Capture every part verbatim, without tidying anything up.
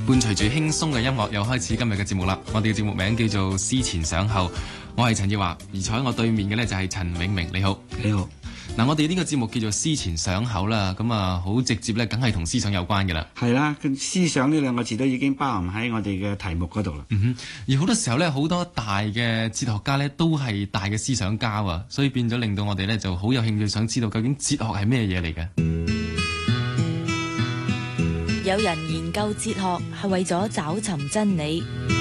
伴隨住輕鬆嘅音樂，又開始今日嘅節目啦。我哋嘅節目名叫做思前想後，我係陳耀華，而坐喺我對面嘅呢就係陳永明。你好， 你好。 嗱，我哋呢個節目叫做思前想後啦，咁啊好直接咧，梗係同思想有關嘅啦。 係啦，思想呢兩個字都已經包含喺我哋嘅題目嗰度啦。 嗯哼，而好多時候咧，好多大嘅哲學家咧都係大嘅思想家啊，所以變咗令到我哋咧就好有興趣想知道究竟哲學係咩嘢嚟嘅。 有人研究哲學係為咗找尋真理。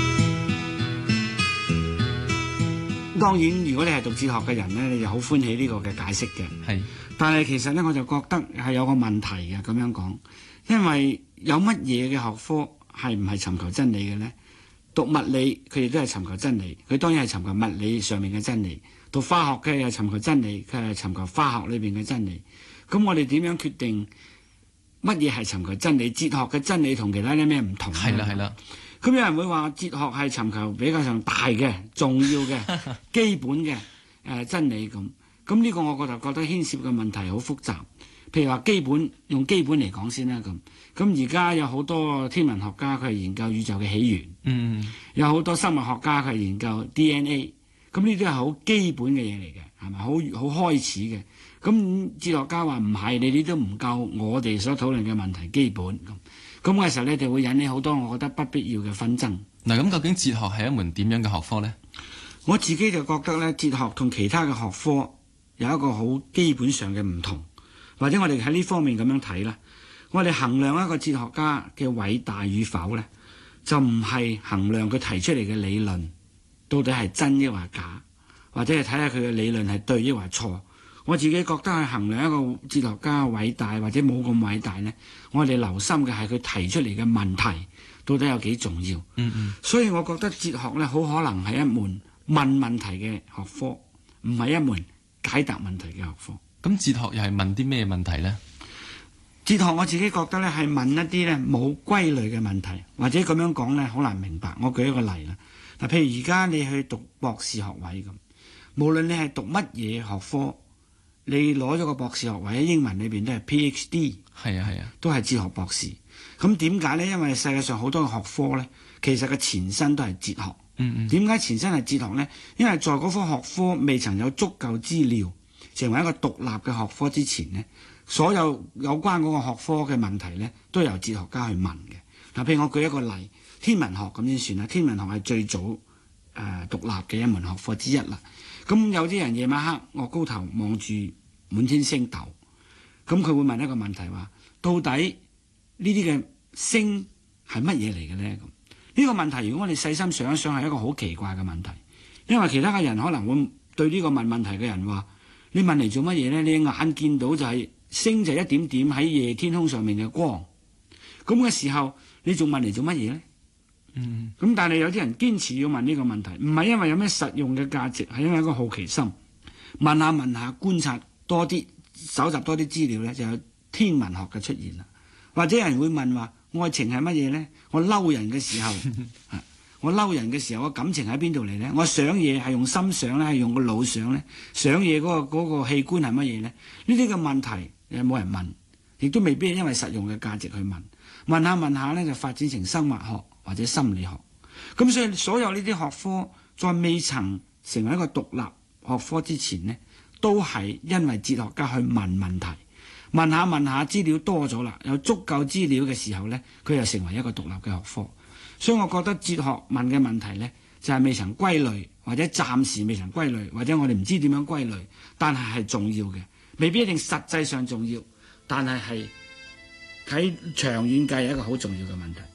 當然，如果你係讀哲學嘅人呢，你就好歡喜呢個嘅解釋嘅。 係， 但係其實呢，我就覺得係有個問題嘅咁樣講，因為有乜嘢嘅學科係唔係尋求真理嘅呢？讀物理佢亦都係尋求真理，佢當然係尋求物理上面嘅真理；讀化學嘅又係尋求真理，佢係尋求化學裏邊嘅真理。咁我哋點樣決定乜嘢係尋求真理？哲學嘅真理同其他啲咩唔同？ 係啦係啦。 咁有人會話哲學係尋求比較上大嘅、重要嘅、基本嘅誒、呃、真理咁。咁呢個我覺得覺得牽涉嘅問題好複雜。譬如話基本，用基本嚟講先啦咁。咁而家有好多天文學家佢係研究宇宙嘅起源， 嗯， 有好多生物學家佢係研究 D N A。咁呢啲係好基本嘅嘢嚟嘅，係咪？好好開始嘅。咁哲學家話唔係，你哋都唔夠我哋所討論嘅問題基本咁。咁嘅時候咧，就會引起好多我覺得不必要嘅紛爭。 嗱，咁究竟哲學係一門點樣嘅學科呢？ 我自己就覺得咧，哲學同其他嘅學科有一個好基本上嘅唔同，或者我哋喺呢方面咁樣睇啦。我哋衡量一個哲學家嘅偉大與否咧，就唔係衡量佢提出嚟嘅理論到底係真抑或假，或者係睇下佢嘅理論係對抑或錯。我自己覺得係衡量一個哲學家偉大或者冇咁偉大呢，我哋留心嘅係佢提出嚟嘅問題到底有幾重要。 嗯嗯。 所以我覺得哲學呢，好可能係一門問問題嘅學科，唔係一門解答問題嘅學科。 咁哲學又係問啲咩問題呢？ 哲學我自己覺得呢係問一啲呢冇歸類嘅問題，或者咁樣講呢好難明白。我舉一個例啦，嗱，譬如而家你去讀博士學位咁，無論你係讀乜嘢學科。你攞咗個博士學位喺英文裏邊都係 PhD， 係啊係啊， 都係哲學博士。咁點解呢？因為世界上好多嘅學科呢，其實個前身都係哲學。 嗯嗯。點解前身係哲學呢？因為在嗰科學科未曾有足夠資料成為一個獨立嘅學科之前呢，所有有關嗰個學科嘅問題呢，都由哲學家去問嘅。嗱，譬如我舉一個例，天文學咁先算啦。天文學係最早誒、呃、獨立嘅一門學科之一啦。咁有啲人夜晚黑臥高頭望住滿天星斗，咁佢會問一個問題話：到底呢啲嘅星係乜嘢嚟嘅咧？咁呢個問題，如果我哋細心想一想，係一個好奇怪嘅問題，因為其他嘅人可能會對呢個問問題嘅人話：你問嚟做乜嘢咧？你眼見到就係星就係一點點喺夜天空上面嘅光，咁嘅時候你仲問嚟做乜嘢咧？嗯，咁但係有啲人堅持要問呢個問題，唔係因為有咩實用嘅價值，係因為一個好奇心，問下問下，觀察多啲，搜集多啲資料咧，就有天文學嘅出現啦。或者有人會問話，愛情係乜嘢咧？我嬲人嘅時候，我嬲人嘅時候，我感情喺邊度嚟咧？我想嘢係用心想咧，係用個腦想咧？想嘢嗰個嗰個器官係乜嘢咧？呢啲嘅問題有冇人問？亦都未必係因為實用嘅價值去問。問下問下咧，就發展成生物學或者心理學。咁所以所有呢啲學科在未曾成為一個獨立學科之前呢，都係因為哲學家去問問題，問下問下資料多咗啦，有足夠資料嘅時候呢，佢又成為一個獨立嘅學科。所以我覺得哲學問嘅問題呢，就係未曾歸類，或者暫時未曾歸類，或者我哋唔知點樣歸類，但係係重要嘅，未必一定實際上重要，但係係喺長遠計係一個好重要嘅問題。